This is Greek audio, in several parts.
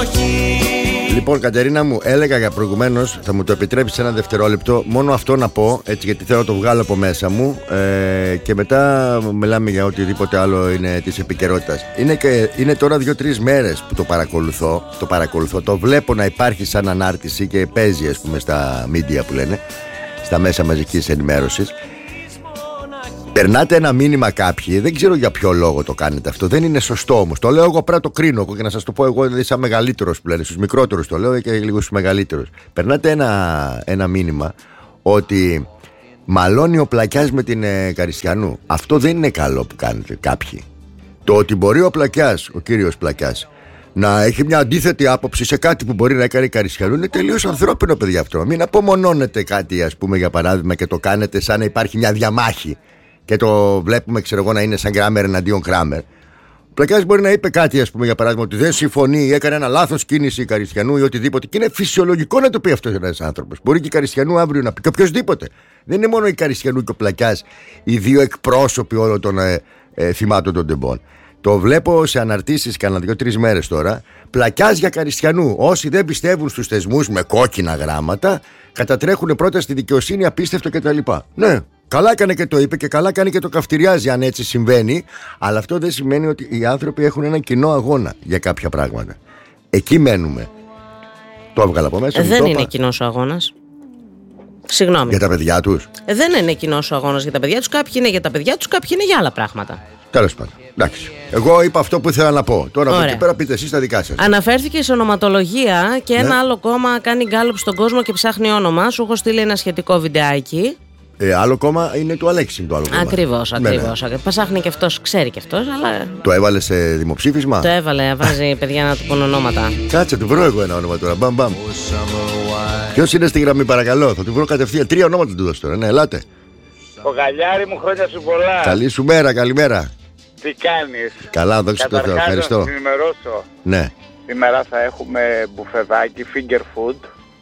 Λοιπόν, Κατερίνα μου, έλεγα για προηγουμένως, θα μου το επιτρέψεις ένα δευτερόλεπτο, μόνο αυτό να πω, έτσι, γιατί θέλω να το βγάλω από μέσα μου, και μετά μιλάμε για οτιδήποτε άλλο είναι της επικαιρότητας. Είναι τώρα 2-3 μέρες που το παρακολουθώ, το βλέπω να υπάρχει σαν ανάρτηση και παίζει, ας πούμε, στα media που λένε, στα μέσα μαζικής ενημέρωσης. Περνάτε ένα μήνυμα κάποιοι, δεν ξέρω για ποιο λόγο το κάνετε αυτό. Δεν είναι σωστό όμως. Το λέω εγώ, πρέπει να το κρίνω και να σας το πω εγώ, δηλαδή σαν μεγαλύτερος που λένε. Στους μικρότερους το λέω και λίγο στους μεγαλύτερους. Περνάτε ένα μήνυμα ότι μαλώνει ο Πλακιάς με την Καριστιανού. Αυτό δεν είναι καλό που κάνετε κάποιοι. Το ότι μπορεί ο Πλακιάς, ο κύριος Πλακιάς, να έχει μια αντίθετη άποψη σε κάτι που μπορεί να έκανε η Καριστιανού είναι τελείως ανθρώπινο, παιδιά, αυτό. Μην απομονώνετε κάτι, ας πούμε, για παράδειγμα, και το κάνετε σαν να υπάρχει μια διαμάχη. Και το βλέπουμε, ξέρω εγώ, να είναι σαν Κράμερ εναντίον Κράμερ. Ο Πλακιάς μπορεί να είπε κάτι, ας πούμε, για παράδειγμα, ότι δεν συμφωνεί ή έκανε ένα λάθος κίνηση η Καριστιανού ή οτιδήποτε. Και είναι φυσιολογικό να το πει αυτό ένας άνθρωπος. Μπορεί και η Καριστιανού αύριο να πει, και οποιοδήποτε. Δεν είναι μόνο η Καριστιανού και ο Πλακιάς οι δύο εκπρόσωποι όλων των θυμάτων των τεμπών. Το βλέπω σε αναρτήσεις κάνα 2-3 μέρες τώρα. Πλακιάς για Καριστιανού. Όσοι δεν πιστεύουν στους θεσμούς με κόκκινα γράμματα, κατατρέχουν πρώτα στη δικαιοσύνη, απίστευτο κτλ. Ναι. Καλά έκανε και το είπε και καλά κάνει και το καυτηριάζει αν έτσι συμβαίνει. Αλλά αυτό δεν σημαίνει ότι οι άνθρωποι έχουν έναν κοινό αγώνα για κάποια πράγματα. Εκεί μένουμε. Το έβγαλα από μέσα. Δεν είναι κοινός ο αγώνας. Συγγνώμη. Για τα παιδιά τους. Δεν είναι κοινός ο αγώνας για τα παιδιά τους. Κάποιοι είναι για τα παιδιά τους, κάποιοι είναι για άλλα πράγματα. Τέλος πάντων. Εντάξει. Εγώ είπα αυτό που ήθελα να πω. Τώρα από εκεί πέρα πείτε εσείς τα δικά σας. Αναφέρθηκε σε ονοματολογία και ένα άλλο κόμμα κάνει γκάλωπ στον κόσμο και ψάχνει όνομα. Σου έχω στείλει ένα σχετικό βιντεάκι. Άλλο κόμμα είναι του Αλέξη το άλλο κόμμα. Ακριβώς. Ψάχνει και αυτός, ξέρει και αυτός, αλλά. Το έβαλε σε δημοψήφισμα. Το έβαλε, βάζει παιδιά να του πούν ονόματα. Κάτσε, του βρω εγώ ένα όνομα τώρα. Μπαμ. Ποιος είναι στη γραμμή, παρακαλώ, θα του βρω κατευθείαν. 3 ονόματα του δώσω τώρα, ναι, ελάτε. Ο Γαλιάρη μου, χρόνια σου πολλά. Καλή σου μέρα, καλημέρα. Τι κάνεις? Καλά, δόξα τω Θεώ, ευχαριστώ. Να ενημερώσω. Ναι. Σήμερα θα έχουμε μπουφεδάκι, finger food,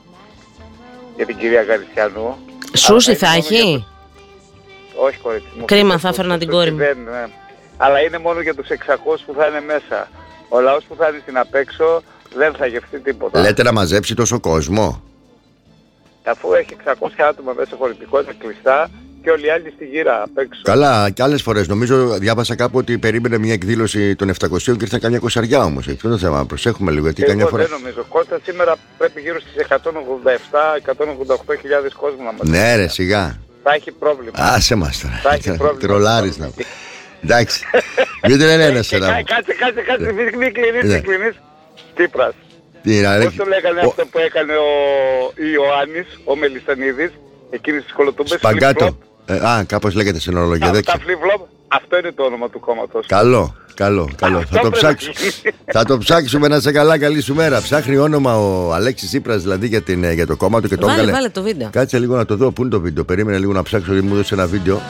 για την κυρία Καριστιανού. Σούσι θα έχει? Όχι, κορίτσι μου. Κρίμα, θα έφερνα την κόρη μου. Ναι. Αλλά είναι μόνο για τους 600 που θα είναι μέσα. Ο λαός που θα είναι στην απέξω δεν θα γευτεί τίποτα. Λέτε να μαζέψει τόσο κόσμο? Αφού έχει 600 άτομα μέσα χωρητικότητα κλειστά και όλοι οι άλλοι στη γύρα απ' έξω. Καλά, και άλλες φορές. Νομίζω διάβασα κάπου ότι περίμενε μια εκδήλωση των 700 και ήρθαν καμιά κοσαριά όμως. Αυτό είναι το θέμα. Προσέχουμε λίγο. Γιατί καμιά φορά. Δεν νομίζω. Κώστα, σήμερα πρέπει γύρω στις 187-188.000 κόσμο να μας. Ναι, ρε, σιγά. Θα έχει πρόβλημα. Άσε μας τώρα. Θα έχει πρόβλημα. Τρολάρεις να πω. Εντάξει. Μην το λένε ένας τώρα. Κάτσε. Μην κλείνεις. Τσίπρας. Πώς το λέγανε αυτό που έκανε ο Ιωάννης, ο Μελισσανίδης, εκείνης της κολοτούμπες? Σπαγκάτο. Κάπως λέγεται στην ορολογία. Τα flip-flop, αυτό είναι το όνομα του κόμματος. Καλό. Θα το ψάξουμε, να σε καλά, καλή σου μέρα. Ψάχνει όνομα ο Αλέξης Τσίπρας δηλαδή για το κόμμα του και το έβγαλε. Βάλε το βίντεο. Κάτσε λίγο να το δω. Πού είναι το βίντεο? Περίμενε λίγο να ψάξω, γιατί μου έδωσε ένα βίντεο.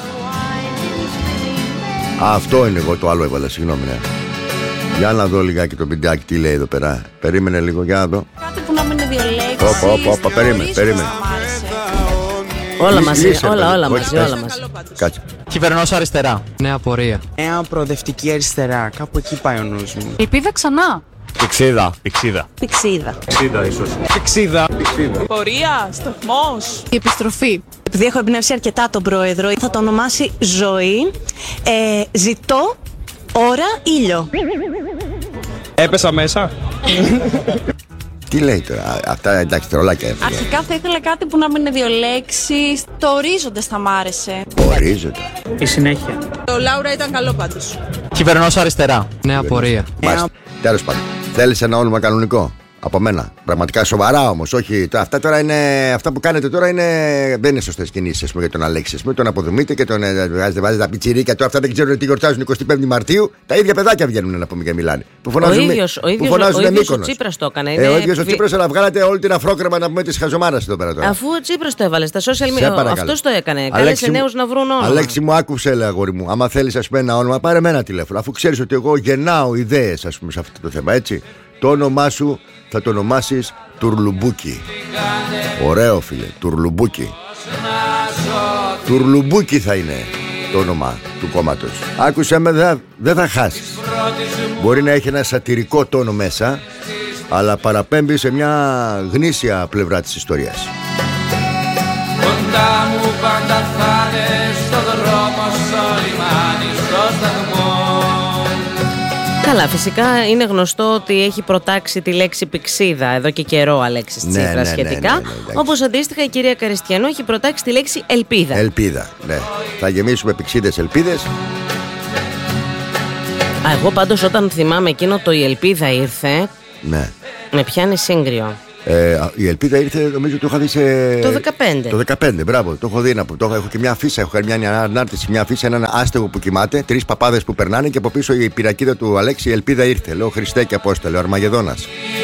Αυτό είναι, εγώ το άλλο έβαλα, συγγνώμη. Ναι. Για να δω λιγάκι το βιντεάκι τι λέει εδώ πέρα. Περίμενε λίγο, για να δω. Κάτι που να μην είναι δύο λέξεις. Περίμενε. Όλα μαζί. Κάτσε. Κυβερνός αριστερά. Νέα πορεία. Νέα προοδευτική αριστερά. Κάπου εκεί πάει ο νους μου. Ελπίδα ξανά. Πηξίδα. Πηξίδα Ίσως. Πηξίδα. Πορεία. Σταθμός. Η επιστροφή. Επειδή έχω εμπνεύσει αρκετά τον πρόεδρο, θα το ονομάσει Ζωή. Ζητώ ώρα ήλιο. Έπεσα μέσα. Τι λέει τώρα? Αυτά εντάξει, τρολάκια. Αρχικά θα ήθελα κάτι που να μην είναι δύο λέξεις. Το ορίζοντας θα μ' άρεσε. Ορίζοντα. Η συνέχεια. Το Λάουρα ήταν καλό πάντως. Κυβερνός αριστερά. Νέα πορεία. Τέλος πάντων. Θέλεις ένα όνομα κανονικό από μένα? Πραγματικά σοβαρά όμως. Όχι, αυτά που κάνετε τώρα δεν είναι σωστές κινήσεις για τον Αλέξη. Μην τον αποδομείτε και τον βάζετε τα πιτσιρίκια του. Αυτά δεν ξέρουν τι γιορτάζουν 25 Μαρτίου. Τα ίδια παιδάκια βγαίνουν να πούμε και μιλάνε. Ο ίδιος ο Τσίπρας το έκανε. Ο ίδιος ο Τσίπρας, αλλά βγάλατε όλη την αφρόκρεμα να πούμε τη χαζομάρας εδώ πέρα τώρα. Αφού ο Τσίπρας το έβαλε στα social media, αυτός το έκανε. Κάλεσε νέους να βρουν όνομα. Αλέξη μου, άκουσε, λέει αγόρι μου. Άμα θέλεις ας πούμε ένα όνομα, πάρε με ένα τηλέφωνο. Αφού ξέρεις ότι εγώ γεννάω ιδέες ας πούμε σε αυτό το θέμα, έτσι. Το όνομά σου θα το ονομάσεις Τουρλουμπούκι. Ωραίο φίλε, Τουρλουμπούκι. Τουρλουμπούκι θα είναι το όνομα του κόμματος. Άκουσε με, δεν θα χάσεις. Μπορεί να έχει ένα σατυρικό τόνο μέσα, αλλά παραπέμπει σε μια γνήσια πλευρά της ιστορίας. Κοντά μου πάντα θα είναι στο δρόμο, στο λιμάνι, στο σταθμό. Καλά, φυσικά είναι γνωστό ότι έχει προτάξει τη λέξη πηξίδα εδώ και καιρό ο Αλέξης Τσίπρας σχετικά. Όπως αντίστοιχα η κυρία Καριστιανού έχει προτάξει τη λέξη ελπίδα. Ελπίδα, ναι. Θα γεμίσουμε πηξίδες ελπίδες. Εγώ πάντως όταν θυμάμαι εκείνο το «Η ελπίδα ήρθε», ναι, με πιάνει σύγκριο. Η ελπίδα ήρθε, νομίζω το είχα δει το 15. Το 15, μπράβο, το έχω δει. Έχω και μια αφίσα, έχω κάνει μια ανάρτηση, μια αφίσα, έναν άστεγο που κοιμάται, 3 παπάδες που περνάνε και από πίσω η πυρακίδα του Αλέξη, η ελπίδα ήρθε. Λέω Χριστέ και Απόστολε, ο Αρμαγεδόνας.